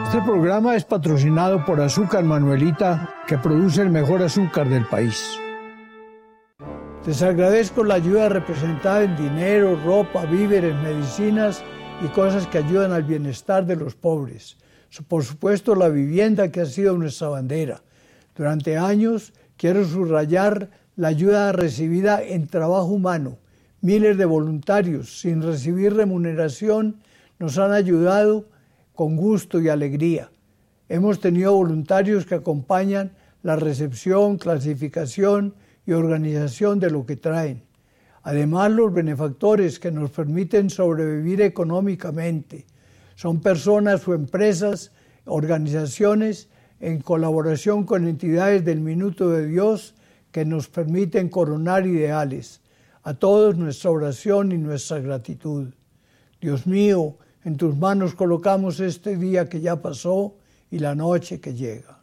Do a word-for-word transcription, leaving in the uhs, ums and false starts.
Este programa es patrocinado por Azúcar Manuelita, que produce el mejor azúcar del país. Les agradezco la ayuda representada en dinero, ropa, víveres, medicinas y cosas que ayudan al bienestar de los pobres. Por supuesto, la vivienda, que ha sido nuestra bandera. Durante años quiero subrayar la ayuda recibida en trabajo humano. Miles de voluntarios, sin recibir remuneración, nos han ayudado con gusto y alegría. Hemos tenido voluntarios que acompañan la recepción, clasificación y organización de lo que traen. Además, los benefactores que nos permiten sobrevivir económicamente son personas o empresas, organizaciones en colaboración con entidades del Minuto de Dios que nos permiten coronar ideales. A todos nuestra oración y nuestra gratitud. Dios mío, en tus manos colocamos este día que ya pasó y la noche que llega.